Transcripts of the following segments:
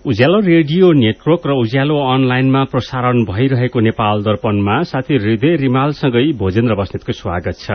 उज्यालो radio network र उज्यालो अनलाइनमा प्रसारण भइरहेको नेपाल दर्पणमा साथी हृदय रिमालसँगै भोजेन्द्र बस्नेतको स्वागत छ।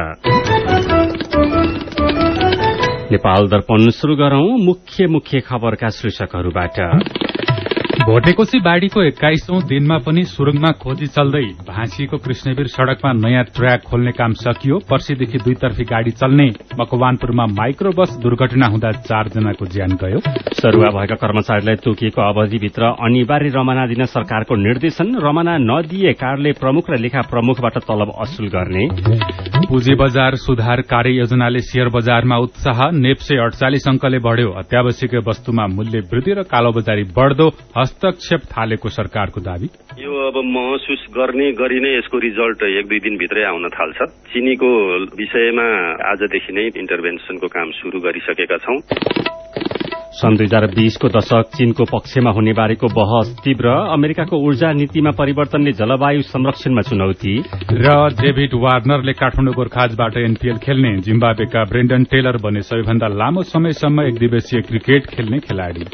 नेपाल दर्पण शुरू गरौं मुख्य खबरका शीर्षकहरूबाट। भोटेकोशी बाढ़ीको 21औं दिनमा पनि सुरुङमा खोजी चल्दै भाँसिएको कृष्णवीर सड़कमा नयाँ ट्र्याक खोल्ने काम सकियो। पर्सिदेखि दुईतर्फी गाड़ी चल्ने मकवानपुरमा माइक्रो बस दुर्घटना हुँदा 4 जनाको ज्यान गयो। सरुवा भएका कर्मचारीलाई तोकिएको अवधिभित्र अनिवार्य रमाना दिन सरकारको निर्देशन। रमाना नदिए कार्यालय प्रमुख र लेखा प्रमुखबाट तलब असुल गर्ने। पुँजी बजार सुधार कार्ययोजनाले शेयर बजारमा उत्साह। नेप्से 48 अंकले बढ़्यो। अत्यावश्यक वस्तुमा मूल्य वृद्धि र कालोबजारी बढ़दो। हस्तक्षेप थालेको सरकारको दावी। यो अब महसुस गर्ने गरी नै यसको रिजल्ट 1-2 दिनभित्रै आउन थाल्छ। चिनीको विषयमा आजदेखि नै इन्टरभेन्सनको काम शुरू गरिसकेका छौं। सन् 2020 को दशक चीनको पक्षमा हुने बारेको बहस तीव्र। अमेरिकाको ऊर्जा नीतिमा परिवर्तनले जलवायु संरक्षणमा चुनौती। र डेभिड वार्नरले काठमाडौँ गोर्खाजबाट एनपीएल खेल्ने। जिम्बाब्वेका ब्रेन्डन टेलर बने सबैभन्दा लामो समयसम्म एकदिवसीय क्रिकेट खेल्ने खेलाड़ी।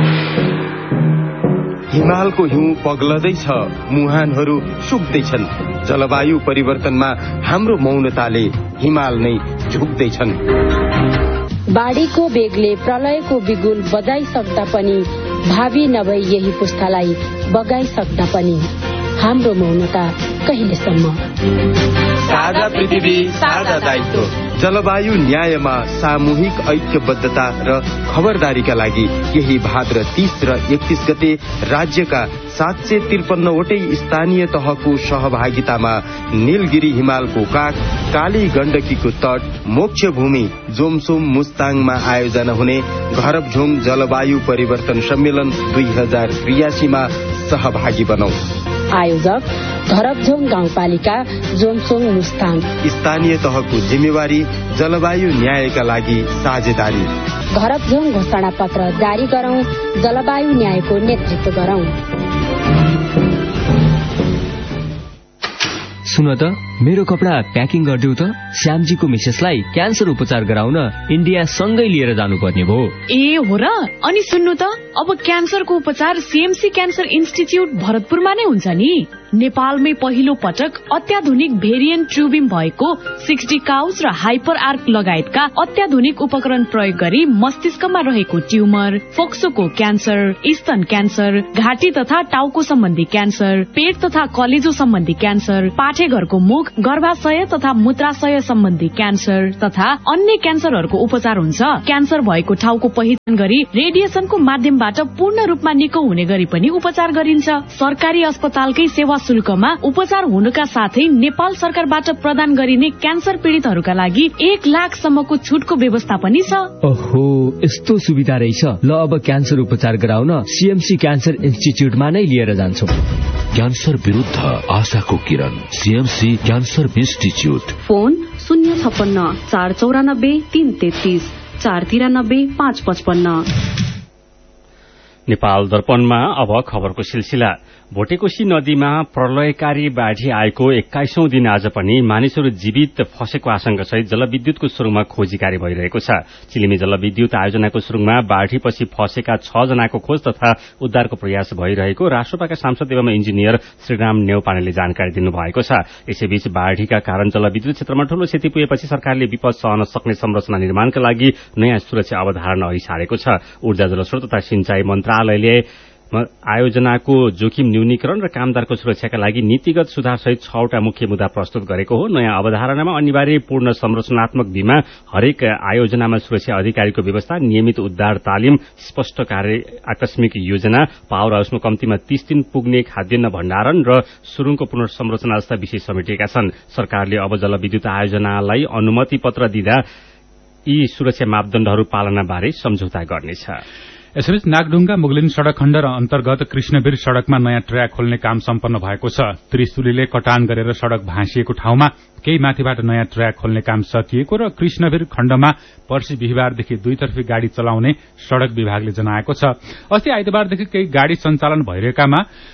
हिमालको हिउँ पग्लदैछ, मुहानहरू सुक्दैछन्। जलवायु परिवर्तनमा हाम्रो मौनताले हिमाल नै झुक्दैछन्। बाढ़ीको बेगले प्रलयको बिगुल बजाइसक्दा पनि, भावी नभई यही पुस्तालाई बगाइसक्दा पनि हाम्रो मौनता कहिलेसम्म? साझा पृथ्वी, साझा दायित्व। जलवायु न्यायमा सामूहिक ऐक्यबद्धता र खबरदारीका लागि यही भाद्र 30 र 31 गते राज्यका 753वटै स्थानीय तहको सहभागितामा नीलगिरी हिमालको काठ, काली गण्डकीको तट, मोक्ष भूमि जोमसोम मुस्ताङमा आयोजना हुने घरबझोम जलवायु परिवर्तन सम्मेलन 2083 मा सहभागी बनौ। आयोजक धरबझोङ गाउँपालिका, जोमसोङ मुस्ताङ। स्थानीय तहको जिम्मेवारी जलवायु न्यायका लागि साझेदारी। घरबझोङ घोषणा पत्र जारी गरौं, जलवायु न्यायको नेतृत्व गरौं। सुन त, मेरो कपडा प्याकिङ गरिदेऊ त। श्यामजीको मिसेसलाई क्यान्सर उपचार गराउन इन्डिया सँगै लिएर जानुपर्ने भयो। ए हो र? अनि सुन्नु त, अब क्यान्सरको उपचार सीएमसी क्यान्सर इन्स्टिच्युट भरतपुरमा नै हुन्छ नि। नेपालमै पहिलो पटक अत्याधुनिक भेरिएन्ट ट्युबिम भएको 60 काउच र हाइपर आर्क लगायतका अत्याधुनिक उपकरण प्रयोग गरी मस्तिष्कमा रहेको ट्युमर, फोक्सोको क्यान्सर, स्तन क्यान्सर, घाँटी तथा टाउको सम्बन्धी क्यान्सर, पेट तथा कलेजो सम्बन्धी क्यान्सर, पाठेघरको मुख, गर्भाशय तथा मूत्राशय सम्बन्धी क्यान्सर तथा अन्य क्यान्सरहरूको उपचार हुन्छ। क्यान्सर भएको ठाउँको पहिचान गरी रेडिएसनको माध्यमबाट पूर्ण रूपमा निको हुने गरी पनि उपचार गरिन्छ। सरकारी अस्पतालकै सेवा शुल्कमा उपचार हुनुका साथै नेपाल सरकारबाट प्रदान गरिने क्यान्सर पीड़ितहरूका लागि 1 लाखसम्मको छुटको व्यवस्था पनि छ। ओहो, यस्तो सुविधा रहेछ। ल, अब क्यान्सर उपचार गराउन सीएमसी क्यान्सर इन्स्टिच्युटमा नै लिएर जान्छौं। क्यान्सर विरुद्ध आशाको किरण, CMC cancer institute. Phone 056 494 333 493 555। Nepal दर्पणमा अब खबरको सिलसिला। भोटेकोशी नदीमा प्रलयकारी बाढ़ी आएको 21औं दिन आज पनि मानिसहरू जीवित फसेको आशंका सहित जलविद्युतको सुरुङमा खोजी कार्य भइरहेको छ। चिलिमी जलविद्युत आयोजनाको सुरुङमा बाढ़ीपछि फसेका 6 जनाको खोज तथा उद्धारको प्रयास भइरहेको राष्ट्रपाका सांसद एवं इन्जिनियर श्रीराम नेउपानेले जानकारी दिनुभएको छ। यसैबीच बाढ़ीका कारण जलविद्युत क्षेत्रमा ठूलो क्षति पुगेपछि सरकारले विपद सहन सक्ने संरचना निर्माणका लागि नयाँ सुरक्षा अवधारणा अघि सारेको छ। ऊर्जा जलस्रोत तथा सिंचाई मन्त्रालयले आयोजनाको जोखिम न्यूनीकरण र कामदारको सुरक्षाका लागि नीतिगत सुधार सहित 6वटा मुख्य मुद्दा प्रस्तुत गरेको हो। नयाँ अवधारणामा अनिवार्य पूर्ण संरचनात्मक बीमा, हरेक आयोजनामा सुरक्षा अधिकारीको व्यवस्था, नियमित उद्धार तालिम, स्पष्ट कार्य आकस्मिक योजना, पावर हाउसमा कम्तीमा 30 दिन पुग्ने खाद्यान्न भण्डारण र सुरुङको पुनर्संरचना जस्ता विषय समेटिएका छन्। सरकारले अब जलविद्युत आयोजनालाई अनुमति पत्र दिँदा यी सुरक्षा मापदण्डहरू पालनाबारे सम्झौता गर्नेछ। यसैबीच नागढुङ्गा मुगलिन सड़क खण्ड र अन्तर्गत कृष्णवीर सड़कमा नयाँ ट्र्याक खोल्ने काम सम्पन्न भएको छ। त्रिशुलीले कटान गरेर सड़क भाँसिएको ठाउँमा केही माथिबाट नयाँ ट्र्याक खोल्ने काम सकिएको र कृष्णवीर खण्डमा पर्सि बिहिबारदेखि दुईतर्फी गाड़ी चलाउने सड़क विभागले जनाएको छ। अस्ति आइतबारदेखि केही गाड़ी सञ्चालन भइरहेकामा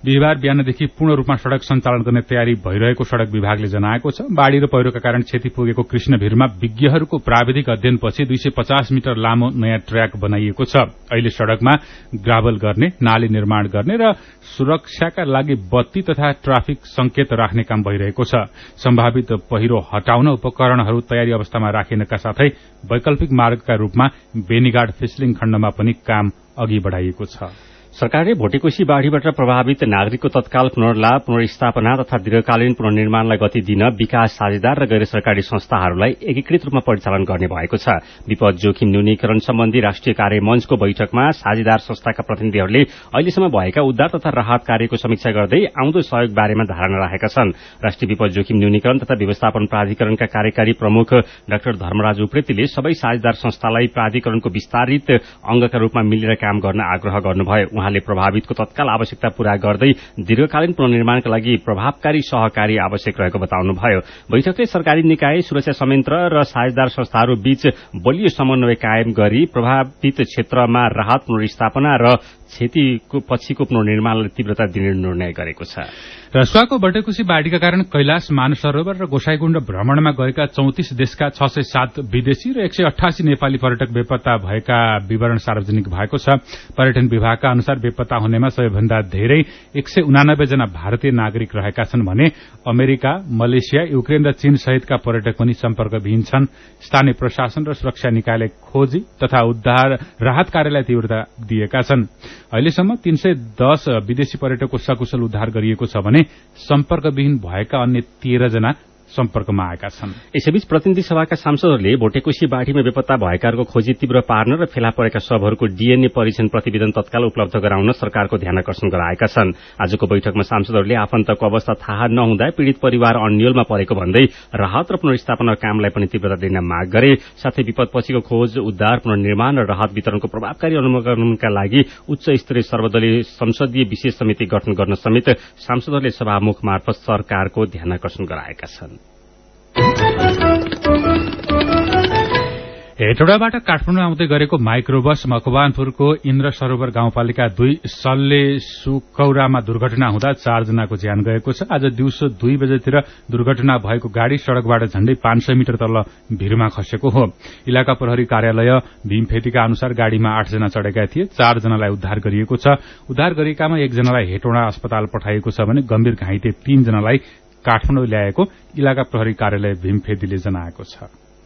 बिहिबार बिहानदेखि पूर्ण रूपमा सड़क सञ्चालन गर्ने तयारी भइरहेको सड़क विभागले जनाएको छ। बाढ़ी र पहिरोका कारण क्षति पुगेको कृष्णभिरमा विज्ञहरूको प्राविधिक अध्ययनपछि 250 मिटर लामो नयाँ ट्र्याक बनाइएको छ। अहिले सड़कमा ग्राभल गर्ने, नाली निर्माण गर्ने र सुरक्षाका लागि बत्ती तथा ट्राफिक संकेत राख्ने काम भइरहेको छ। सम्भावित पहिरो हटाउन उपकरणहरू तयारी अवस्थामा राखिनका साथै वैकल्पिक मार्गका रूपमा बेनीघाट फिसलिङ खण्डमा पनि काम अघि बढ़ाइएको छ। सरकारले भोटेकोशी बाढ़ीबाट प्रभावित नागरिकको तत्काल पुनर्लाभ, पुनर्स्थापना तथा दीर्घकालीन पुनर्निर्माणलाई गति दिन विकास साझेदार र गैर सरकारी संस्थाहरूलाई एकीकृत रूपमा परिचालन गर्ने भएको छ। विपद जोखिम न्यूनीकरण सम्बन्धी राष्ट्रिय कार्य मञ्चको बैठकमा साझेदार संस्थाका प्रतिनिधिहरूले अहिलेसम्म भएका उद्धार तथा राहत कार्यको समीक्षा गर्दै आउँदो सहयोग बारेमा धारणा राखेका छन्। राष्ट्रिय विपद जोखिम न्यूनीकरण तथा व्यवस्थापन प्राधिकरणका कार्यकारी प्रमुख डाक्टर धर्मराज उप्रेतीले सबै साझेदार संस्थालाई प्राधिकरणको विस्तारित अंगका रूपमा मिलेर काम गर्न आग्रह गर्नुभयो। उहाँले प्रभावितको तत्काल आवश्यकता पूरा गर्दै दीर्घकालीन पुनर्निर्माणका लागि प्रभावकारी सहकारी आवश्यक रहेको बताउनुभयो। बैठकले सरकारी निकाय, सुरक्षा संयन्त्र र साझेदार संस्थाहरू बीच बलियो समन्वय कायम गरी प्रभावित क्षेत्रमा राहत, पुनर्स्थापना र क्षतिको पछिको पुनर्निर्माणलाई तीव्रता दिने निर्णय गरेको छ। रसुवाको बटेकुसी बाढ़ीका कारण कैलाश, मानसरोवर र गोसाईकुण्ड भ्रमणमा गएका 34 देशका 607 विदेशी र 188 नेपाली पर्यटक बेपत्ता भएका विवरण सार्वजनिक भएको छ। पर्यटन विभागका अनुसार बेपत्ता हुनेमा सबैभन्दा धेरै 189 जना भारतीय नागरिक रहेका छन् भने अमेरिका, मलेसिया, युक्रेन र चीन सहितका पर्यटक पनि सम्पर्कविहीन छन्। स्थानीय प्रशासन र सुरक्षा निकायले खोजी तथा उद्धार राहत कार्यलाई तीव्रता दिएका छन्। अहिलेसम्म 310 विदेशी पर्यटकको सकुशल उद्धार गरिएको छ भने सम्पर्कविहीन भएका अन्य 13 जना सम्पर्कमा आएका छन्। यसैबीच प्रतिनिधि सभाका सांसदहरूले भोटेकोशी बाढ़ीमा बेपत्ता भएकाहरूको खोजी तीव्र पार्न र फेला परेका शवहरूको डीएनए परीक्षण प्रतिवेदन तत्काल उपलब्ध गराउन सरकारको ध्यान आकर्षण गराएका छन्। आजको बैठकमा सांसदहरूले आफन्तको अवस्था थाहा नहुँदा पीड़ित परिवार अन्योलमा परेको भन्दै राहत र पुनर्स्थापना कामलाई पनि तीव्रता दिन माग गरे। साथै विपदपछिको खोज, उद्धार, पुनर्निर्माण र राहत वितरणको प्रभावकारी अनुगमनका लागि उच्च स्तरीय सर्वदलीय संसदीय विशेष समिति गठन गर्न समेत सांसदहरूले सभामुख मार्फत सरकारको ध्यान आकर्षण गराएका छन्। हेटौडाबाट काठमाडौँ आउँदै गरेको माइक्रोबस मकवानपुरको इन्द्र सरोवर गाउँपालिका 2 सल्ले सुकौरामा दुर्घटना हुँदा 4 जनाको ज्यान गएको छ। आज दिउँसो 2 बजेतिर दुर्घटना भएको गाड़ी सड़कबाट झण्डै 500 मिटर तल भिरमा खसेको हो। इलाका प्रहरी कार्यालय भीमफेदीका अनुसार गाड़ीमा 8 जना चढेका थिए। 4 जनालाई उद्धार गरिएको छ। उद्धार गरिएकामा 1 जनालाई हेटौडा अस्पताल पठाइएको छ भने गम्भीर घाइते 3 जनालाई काठमाडौँ ल्याएको इलाका प्रहरी कार्यालय भीमफेदीले जनाएको छ।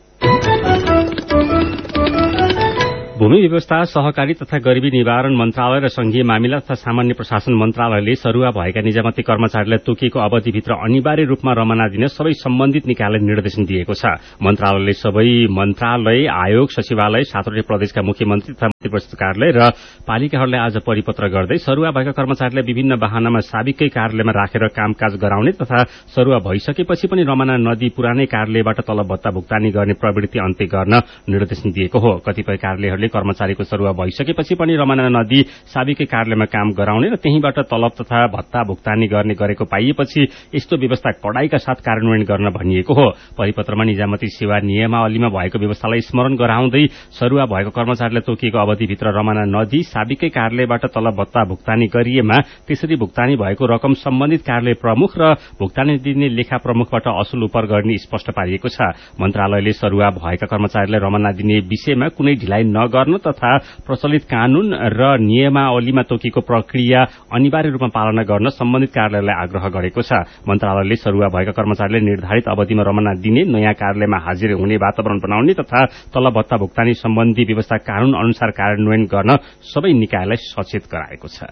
भूमि व्यवस्था, सहकारी तथा गरिबी निवारण मन्त्रालय र संघीय मामिला तथा सामान्य प्रशासन मन्त्रालयले सरुवा भएका निजामती कर्मचारीलाई तोकिएको अवधिभित्र अनिवार्य रूपमा रमाना दिन सबै सम्बन्धित निकायलाई निर्देशन दिएको छ। मन्त्रालयले सबै मन्त्रालय, आयोग, सचिवालय, 7वटै प्रदेशका मुख्यमन्त्री तथा मन्त्री परिषद कार्यालय र पालिकाहरूलाई आज परिपत्र गर्दै सरुवा भएका कर्मचारीलाई विभिन्न वाहनामा साबिकै कार्यालयमा राखेर कामकाज गराउने तथा सरुवा भइसकेपछि पनि रमाना नदी पुरानै कार्यालयबाट तलब भत्ता भुक्तानी गर्ने प्रवृत्ति अन्त्य गर्न निर्देशन दिएको हो। कतिपय कार्यालयहरूले कर्मचारीको सरुवा भइसकेपछि पनि रमाना नदी साबिकै कार्यालयमा काम गराउने र त्यहीबाट तलब तथा भत्ता भुक्तानी गर्ने गरेको पाइएपछि यस्तो व्यवस्था कडाईका साथ कार्यान्वयन गर्न भनिएको हो। परिपत्रमा निजामती सेवा नियमावलीमा भएको व्यवस्थालाई स्मरण गराउँदै सरुवा भएको कर्मचारीलाई तोकिएको अवधिभित्र रमाना नदी साबिकै कार्यालयबाट तलब भत्ता भुक्तानी गरिएमा त्यसरी भुक्तानी भएको रकम सम्बन्धित कार्यालय प्रमुख र भुक्तानी दिने लेखा प्रमुखबाट असुल उपर गर्ने स्पष्ट पारिएको छ। मन्त्रालयले सरुवा भएका कर्मचारीलाई रमाना दिने विषयमा कुनै ढिलाइ गर्न तथा प्रचलित कानून र नियमावलीमा तोकिएको प्रक्रिया अनिवार्य रूपमा पालना गर्न सम्बन्धित कार्यालयलाई आग्रह गरेको छ। मन्त्रालयले सरुवा भएका कर्मचारीले निर्धारित अवधिमा रमाना दिने, नयाँ कार्यालयमा हाजिर हुने वातावरण बनाउने तथा तलब भत्ता भुक्तानी सम्बन्धी व्यवस्था कानून अनुसार कार्यान्वयन गर्न सबै निकायलाई सचेत गराएको छ।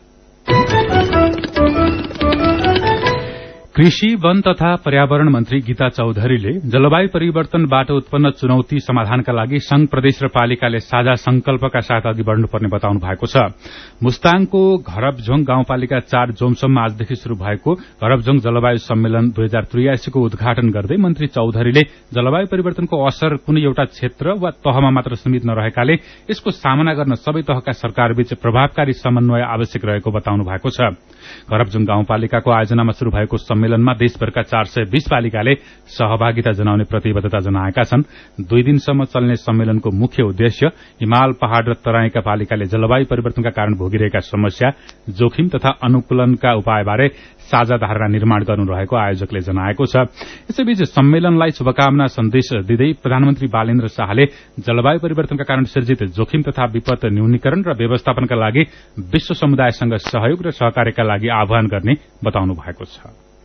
कृषि, वन तथा पर्यावरण मन्त्री गीता चौधरीले जलवायु परिवर्तनबाट उत्पन्न चुनौती समाधानका लागि संघ, प्रदेश र पालिकाले साझा संकल्पका साथ अघि बढ़नुपर्ने बताउनु भएको छ। मुस्ताङको घरबझोङ गाउँपालिका 4 जोमसम्म आजदेखि शुरू भएको घरबझोङ जलवायु सम्मेलन 2083 को उद्घाटन गर्दै मन्त्री चौधरीले जलवायु परिवर्तनको असर कुनै एउटा क्षेत्र वा तहमा मात्र सीमित नरहेकाले यसको सामना गर्न सबै तहका सरकारबीच प्रभावकारी समन्वय आवश्यक रहेको बताउनु भएको छ। घरपजुङ गाउँपालिकाको आयोजनामा शुरू भएको सम्मेलनमा देशभरका 420 पालिकाले सहभागिता जनाउने प्रतिबद्धता जनाएका छन्। 2 दिनसम्म चल्ने सम्मेलनको मुख्य उद्देश्य हिमाल, पहाड़ र तराईका पालिकाले जलवायु परिवर्तनका कारण भोगिरहेका समस्या, जोखिम तथा अनुकूलनका उपायबारे साझा धारणा निर्माण गर्नु रहेको आयोजकले जनाएको छ। यसैबीच सम्मेलनलाई शुभकामना सन्देश दिँदै प्रधानमन्त्री बालेन्द्र शाहले जलवायु परिवर्तनका कारण सिर्जित जोखिम तथा विपद न्यूनीकरण र व्यवस्थापनका लागि विश्व समुदायसँग सहयोग र सहकार्यका लागि आह्वान गर्ने बताउनु भएको छ।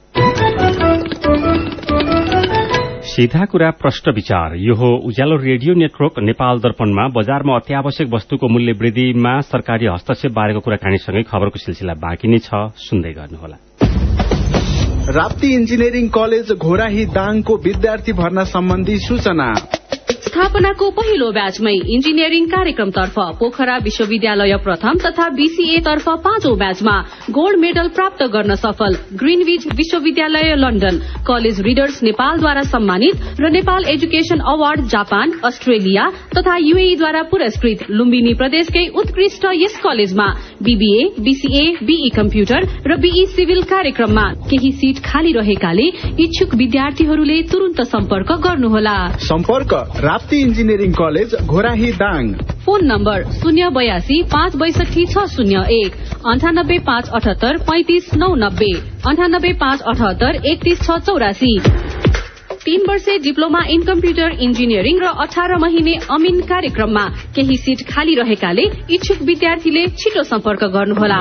सीधा कुरा प्रश्न विचार। यो हो उज्यालो रेडियो नेटवर्क नेपाल दर्पणमा बजारमा अत्यावश्यक वस्तुको मूल्य वृद्धिमा सरकारी हस्तक्षेप बारेको कुराकानीसँगै खबरको सिलसिला बाँकी नै छ, सुन्दै गर्नुहोला। राप्ती इन्जिनियरिङ कलेज घोराही दाङको विद्यार्थी भर्ना सम्बन्धी सूचना। स्थापनाको पहिलो ब्याचमै इन्जिनियरिङ कार्यक्रमतर्फ पोखरा विश्वविद्यालय प्रथम तथा बीसीए तर्फ 5औं ब्याचमा गोल्ड मेडल प्राप्त गर्न सफल ग्रीनविच विश्वविद्यालय लन्डन, कलेज रिडर्स नेपालद्वारा सम्मानित र Nepal education award Japan, Australia तथा यूएईद्वारा पुरस्कृत लुम्बिनी प्रदेशकै उत्कृष्ट यस कलेजमा बीबीए, बीसीए, बीई कम्प्युटर र बीई सिभिल कार्यक्रममा केही सीट खाली रहेकाले इच्छुक विद्यार्थीहरूले तुरन्त सम्पर्क गर्नुहोला। सम्पर्क Rapti engineering college Ghorahi Dang. Phone number 082 562 601 98 578 35 990 98 578 31 684। 3 वर्षे डिप्लोमा इन कम्प्युटर इन्जिनियरिङ र 18 महिने अमिन कार्यक्रममा केही सीट खाली रहेकाले इच्छुक विद्यार्थीले छिटो सम्पर्क गर्नुहोला।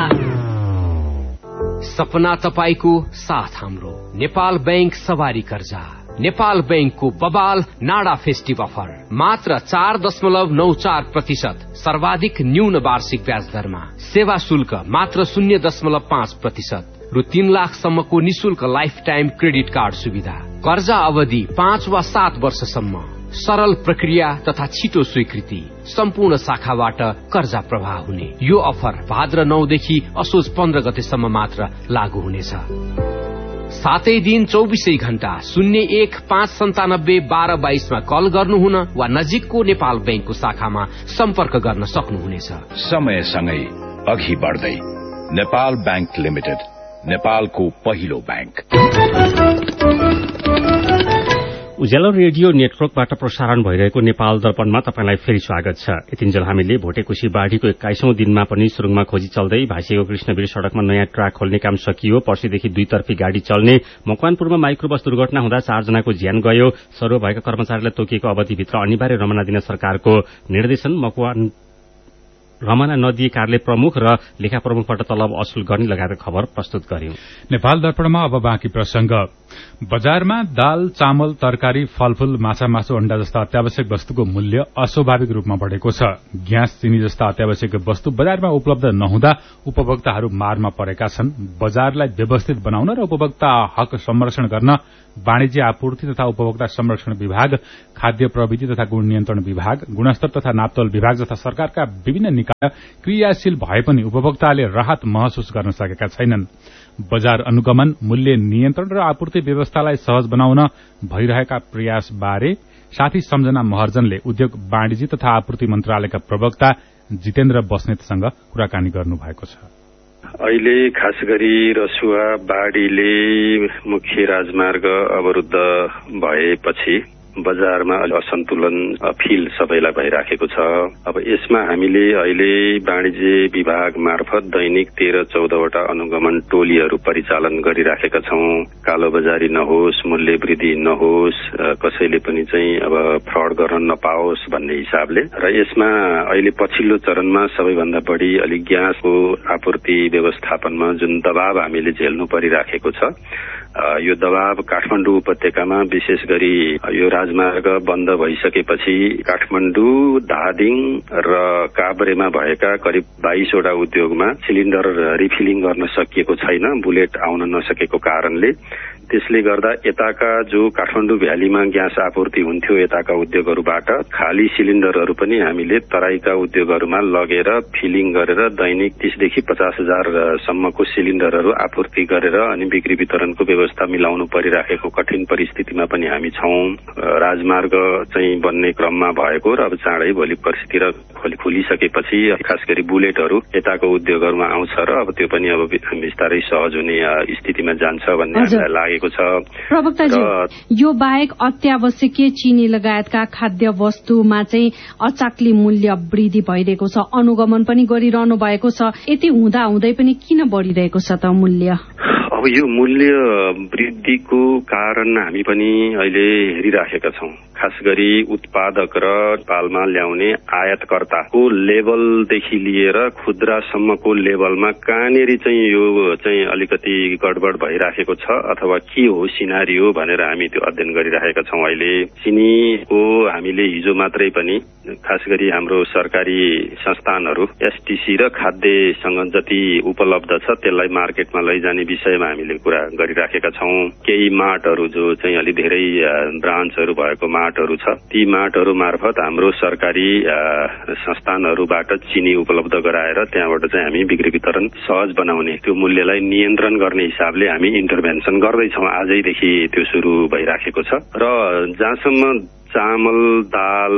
सपना तपाईको साथ हाम्रो नेपाल बैंक सवारी कर्जा। नेपाल बैंकको बबाल नाडा फेस्टिभ अफर मात्र 4.94% सर्वाधिक न्यून वार्षिक ब्याज दरमा, सेवा शुल्क मात्र 0.5% रु 3 लाखसम्मको निशुल्क लाइफ टाइम क्रेडिट कार्ड सुविधा, कर्जा अवधि 5 वा 7 वर्षसम्म, सरल प्रक्रिया तथा छिटो स्वीकृति, सम्पूर्ण शाखाबाट कर्जा प्रवाह हुने। यो अफर भाद्र 9 देखि असोज 15 गतेसम्म मात्र लागू हुनेछ। 7 दिन 24 घण्टा 01 597 12 22 मा कल गर्नुहुन वा नजिकको नेपाल बैंकको शाखामा सम्पर्क गर्न सक्नुहुनेछ। समयसँगै अघि बढ्दै नेपाल बैंक लिमिटेड, नेपालको पहिलो बैंक। उज्यालो रेडियो नेटवर्कबाट प्रसारण भइरहेको नेपाल दर्पणमा तपाईंलाई फेरि स्वागत छ। यतिन्जेल हामीले भोटेकोशी बाढ़ीको 21औं दिनमा पनि सुरुङमा खोजी चल्दै भाइसेको कृष्णवीर सड़कमा नयाँ ट्र्याक खोल्ने काम सकियो। पर्सिदेखि 2 तर्फी गाड़ी चल्ने। मकवानपुरमा माइक्रोबस दुर्घटना हुँदा 4 जनाको ज्यान गयो। सरुवा भएका कर्मचारीलाई तोकिएको अवधिभित्र अनिवार्य रमना दिन सरकारको निर्देशन। मकवान रमना नदिए कार्यालय प्रमुख र लेखा प्रमुखबाट तलब असुल गर्ने लगायतका खबर प्रस्तुत गर्यौं। नेपाल दर्पणमा अब बाँकी प्रसंग। बजारमा दाल, चामल, तरकारी, फलफूल, माछा, मासु, अण्डा जस्ता अत्यावश्यक वस्तुको मूल्य अस्वाभाविक रूपमा बढ़ेको छ। ग्यास, चिनी जस्ता अत्यावश्यक वस्तु बजारमा उपलब्ध नहुँदा उपभोक्ताहरू मारमा परेका छन्। बजारलाई व्यवस्थित बनाउन र उपभोक्ता हक संरक्षण गर्न वाणिज्य आपूर्ति तथा उपभोक्ता संरक्षण विभाग, खाद्य प्रविधि तथा गुण नियन्त्रण विभाग, गुणस्तर तथा नापतोल विभाग जस्ता सरकारका विभिन्न निकाय क्रियाशील भए पनि उपभोक्ताले राहत महसुस गर्न सकेका छैनन्। बजार अनुगमन, मूल्य नियन्त्रण र आपूर्ति व्यवस्थालाई सहज बनाउन भइरहेका प्रयास बारे साथी सम्झना महर्जनले उद्योग, वाणिज्य तथा आपूर्ति मन्त्रालयका प्रवक्ता जितेन्द्र बस्नेतसँग कुराकानी गर्नुभएको छ। अहिले खास गरी रसुवा बाढ़ीले मुख्य राजमार्ग अवरुद्ध भएपछि बजारमा असन्तुलन फिल सबैलाई भइराखेको छ। अब यसमा हामीले अहिले वाणिज्य विभाग मार्फत दैनिक 13-14 वटा अनुगमन टोलीहरू परिचालन गरिराखेका छौं। कालो बजारी नहोस्, मूल्य वृद्धि नहोस्, कसैले पनि चाहिँ अब फ्रड गर्न नपाओस् भन्ने हिसाबले र यसमा अहिले पछिल्लो चरणमा सबैभन्दा बढी अलि ग्यासको आपूर्ति व्यवस्थापनमा जुन दबाव हामीले झेल्नु परिराखेको छ, यो दबाव काठमाडौँ उपत्यकामा विशेष गरी यो राजमार्ग बन्द भइसकेपछि काठमाडौँ, धादिङ र काभ्रेमा भएका करिब 22 वटा उद्योगमा सिलिन्डर रिफिलिङ गर्न सकिएको छैन। बुलेट आउन नसकेको कारणले त्यसले गर्दा यताका जो काठमाडौँ भ्यालीमा ग्यास आपूर्ति हुन्थ्यो यताका उद्योगहरूबाट खाली सिलिन्डरहरू पनि हामीले तराईका उद्योगहरूमा लगेर फिलिङ गरेर दैनिक 30 देखि 50,000 सम्मको सिलिन्डरहरू आपूर्ति गरेर अनि बिक्री वितरणको व्यवस्था मिलाउनु परिराखेको कठिन परिस्थितिमा पनि हामी छौं। राजमार्ग चाहिँ बन्ने क्रममा भएको र अब चाँडै भोलि पर्सितिर खुलिसकेपछि खास गरी बुलेटहरू यताको उद्योगहरूमा आउँछ र अब त्यो पनि अब बिस्तारै सहज हुने स्थितिमा जान्छ भन्ने हामीलाई लागेको छ। प्रवक्ताजी, यो बाहेक अत्यावश्यकीय चिनी लगायतका खाद्य वस्तुमा चाहिँ अचाक्ली मूल्य वृद्धि भइरहेको छ, अनुगमन पनि गरिरहनु भएको छ। यति हुँदा हुँदै पनि किन बढ़िरहेको छ त मूल्य? अब यो मूल्य वृद्धिको कारण हामी पनि अहिले हेरिराखेका छौं। खास गरी उत्पादक र नेपालमा ल्याउने आयातकर्ताको लेभलदेखि लिएर खुद्रासम्मको लेभलमा कहाँनेरि चाहिँ यो चाहिँ अलिकति गडबड भइराखेको छ अथवा के हो सिनारियो भनेर हामी त्यो अध्ययन गरिराखेका छौं। अहिले चिनीको हामीले हिजो मात्रै पनि खास गरी हाम्रो सरकारी संस्थानहरू एसटीसी र खाद्यसँग जति उपलब्ध छ त्यसलाई मार्केटमा लैजाने विषयमा हामीले कुरा गरिराखेका छौं। केही मार्टहरू जो चाहिँ अलि धेरै ब्रान्चहरू भएको मार्टहरू छ, ती मार्टहरू मार्फत हाम्रो सरकारी संस्थानहरूबाट चिनी उपलब्ध गराएर त्यहाँबाट चाहिँ हामी बिक्री वितरण सहज बनाउने, त्यो मूल्यलाई नियन्त्रण गर्ने हिसाबले हामी इन्टरभेन्सन गर्दैछौं। आजैदेखि त्यो सुरु भइराखेको छ र जहाँसम्म चामल, दाल,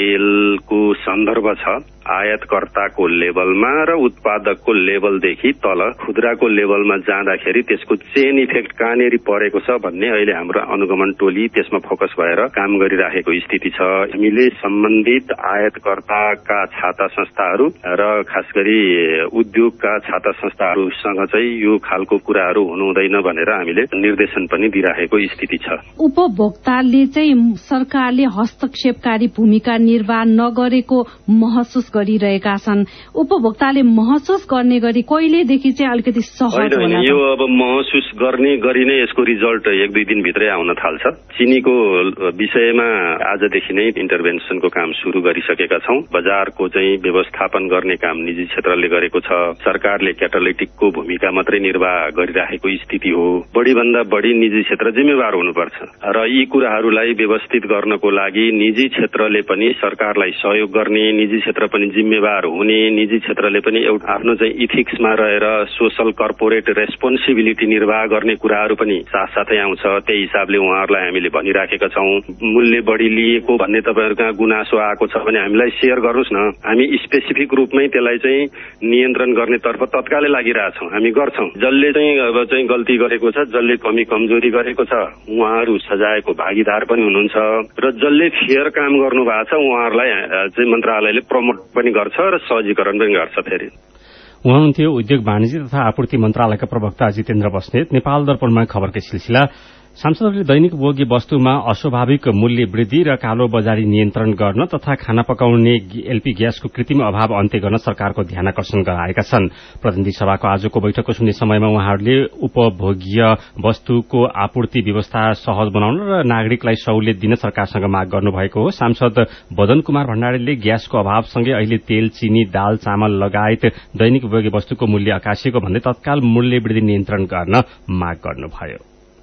तेलको सन्दर्भ छ, आयातकर्ताको लेभलमा र उत्पादकको लेभलदेखि तल खुद्राको लेभलमा जाँदाखेरि त्यसको चेन इफेक्ट कहाँनेरि परेको छ भन्ने अहिले हाम्रो अनुगमन टोली त्यसमा फोकस भएर काम गरिराखेको स्थिति छ। हामीले सम्बन्धित आयातकर्ताका छाता संस्थाहरू र खास गरी उद्योगका छाता संस्थाहरूसँग चाहिँ यो खालको कुराहरू हुनु हुँदैन भनेर हामीले निर्देशन पनि दिइराखेको स्थिति छ। उपभोक्ताले चाहिँ सरकारले हस्तक्षेपकारी भूमिका निर्वाह नगरेको महसुस गरिरहेका छन्। उपभोक्ताले महसुस गर्ने गरी कहिलेदेखि चाहिँ अलिकति सहज होला? यो अब महसुस गर्ने गरी नै यसको रिजल्ट 1-2 दिनभित्रै आउन थाल्छ। चिनीको विषयमा आजदेखि नै इन्टरभेन्सनको काम सुरु गरिसकेका छौं। बजारको चाहिँ व्यवस्थापन गर्ने काम निजी क्षेत्रले गरेको छ। सरकारले क्याटालिटिकको भूमिका मात्रै निर्वाह गरिराखेको स्थिति हो। बढीभन्दा बढी निजी क्षेत्र जिम्मेवार हुनुपर्छ र यी कुराहरूलाई व्यवस्थित गर्नको लागि निजी क्षेत्रले पनि सरकारलाई सहयोग गर्ने, निजी क्षेत्र पनि जिम्मेवार हुने, निजी क्षेत्रले पनि एउटा आफ्नो चाहिँ इथिक्समा रहेर सोशल कर्पोरेट रेस्पोन्सिबिलिटी निर्वाह गर्ने कुराहरू पनि साथसाथै आउँछ। त्यही हिसाबले उहाँहरूलाई हामीले भनिराखेका छौं। मूल्य बढी लिएको भन्ने तपाईहरुको गुनासो आएको छ भने हामीलाई शेयर गर्नुस् न, हामी स्पेसिफिक रूपमै त्यसलाई चाहिँ नियन्त्रण गर्नेतर्फ तत्कालै लागिरहेछौं, हामी गर्छौं। जसले चाहिँ अब चाहिँ गल्ती गरेको छ, जसले कमी कमजोरी गरेको छ, उहाँहरू सजायको भागीदार पनि हुनुहुन्छ र जसले फेयर काम गर्नु भएको छ उहाँहरूलाई चाहिँ मन्त्रालयले प्रमोट पनि गर्छ र सहजीकरण पनि गर्छ। फेरि उहाँनुहुन्थ्यो उद्योग वाणिज्य तथा आपूर्ति मन्त्रालयका प्रवक्ता जितेन्द्र बस्नेत। नेपाल दर्पणमा खबरकै सिलसिला। सांसदहरूले दैनिक उपभोग्य वस्तुमा अस्वाभाविक मूल्य वृद्धि र कालो बजारी नियन्त्रण गर्न तथा खाना पकाउने एलपी ग्यासको कृत्रिम अभाव अन्त्य गर्न सरकारको ध्यानकर्षण गराएका छन्। प्रतिनिधि सभाको आजको बैठकको सुन्ने समयमा उहाँहरूले उपभोग्य वस्तुको आपूर्ति व्यवस्था सहज बनाउन र नागरिकलाई सहुलियत दिन सरकारसँग माग गर्नुभएको हो। सांसद बदन कुमार भण्डारीले ग्यासको अभावसँगै अहिले तेल, चिनी, दाल, चामल लगायत दैनिक उपभोग्य वस्तुको मूल्य आकाशिएको भन्दै तत्काल मूल्य वृद्धि नियन्त्रण गर्न माग गर्नुभयो।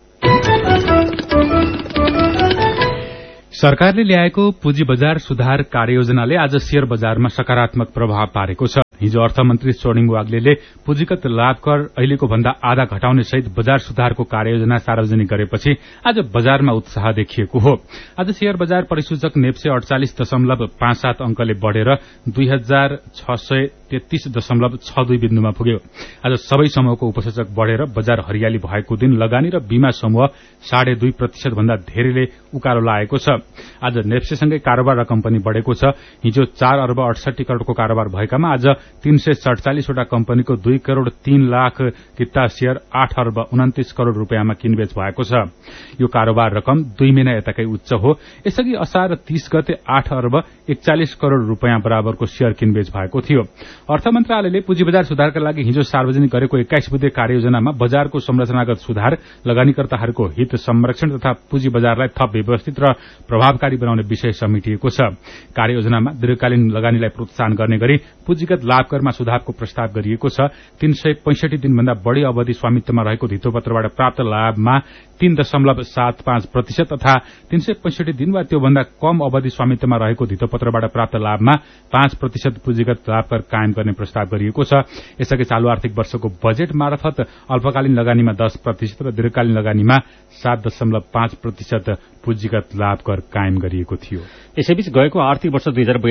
सरकारले ल्याएको पुँजी बजार सुधार कार्ययोजनाले आज शेयर बजारमा सकारात्मक प्रभाव पारेको छ। हिजो अर्थमन्त्री स्वर्णिम वाग्लेले पुँजीगत लाभ कर अहिलेको भन्दा आधा घटाउने सहित बजार सुधारको कार्ययोजना सार्वजनिक गरेपछि आज बजारमा उत्साह देखिएको हो। आज शेयर बजार परिसूचक नेप्से 48.57 अंकले बढ़ेर 2633.62 बिन्दुमा पुग्यो। आज सबै समूहको उपसूचक बढ़ेर बजार हरियाली भएको दिन लगानी र बीमा समूह 2.5% भन्दा धेरैले उकालो लागेको छ। आज नेप्सेसँगै कारोबार रकम पनि बढ़ेको छ। हिजो 4 अर्ब 68 करोड़को कारोबार भएकामा आज 347 वटा कम्पनीको 2 करोड़ 3 लाख किता शेयर 8 अर्ब 29 करोड़ रूपियाँमा किनबेच भएको छ। यो कारोबार रकम 2 महिना यताकै उच्च हो। यसअघि असार 30 गते 8 अर्ब 41 करोड़ रूपियाँ बराबरको शेयर किनबेच भएको थियो। अर्थ मन्त्रालयले पुँजी बजार सुधारका लागि हिजो सार्वजनिक गरेको 21 बुँदे कार्ययोजनामा बजारको संरचनागत सुधार, लगानीकर्ताहरूको हित संरक्षण तथा पुँजी बजारलाई थप व्यवस्थित र प्रभावकारी बनाउने विषय समेटिएको छ। कार्ययोजनामा दीर्घकालीन लगानीलाई प्रोत्साहन गर्ने गरी पुँजीगत लाभकरमा सुधारको प्रस्ताव गरिएको छ। 365 दिनभन्दा बढ़ी अवधि स्वामित्वमा रहेको धितोपत्रबाट प्राप्त लाभमा 3.75% तथा 365 दिन वा त्योभन्दा कम अवधि स्वामित्वमा रहेको धितोपत्रबाट प्राप्त लाभमा 5% पुँजीगत लाभकर कायम गर्ने प्रस्ताव गरिएको छ। यसअघि चालू आर्थिक वर्षको बजेट मार्फत अल्पकालीन लगानीमा 10% र दीर्घकालीन लगानीमा 7.5% पुँजीगत लाभकर कायम गरिएको थियो। यसैबीच गएको आर्थिक वर्ष